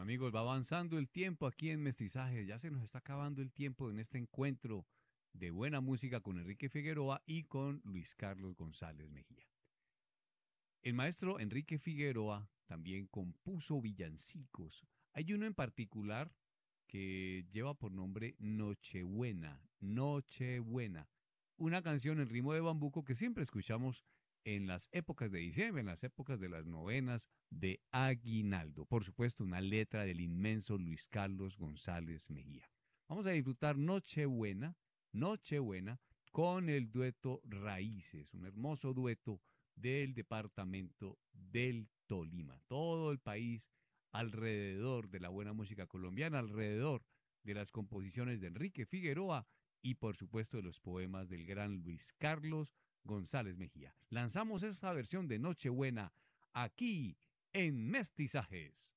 Amigos, va avanzando el tiempo aquí en Mestizaje. Ya se nos está acabando el tiempo en este encuentro de buena música con Enrique Figueroa y con Luis Carlos González Mejía. El maestro Enrique Figueroa también compuso villancicos. Hay uno en particular que lleva por nombre Nochebuena, Nochebuena, una canción en ritmo de bambuco que siempre escuchamos en las épocas de diciembre, en las épocas de las novenas de Aguinaldo. Por supuesto, una letra del inmenso Luis Carlos González Mejía. Vamos a disfrutar Nochebuena, Nochebuena, con el dueto Raíces, un hermoso dueto del departamento del Tolima. Todo el país alrededor de la buena música colombiana, alrededor de las composiciones de Enrique Figueroa y por supuesto de los poemas del gran Luis Carlos González Mejía. Lanzamos esta versión de Nochebuena aquí en Mestizajes.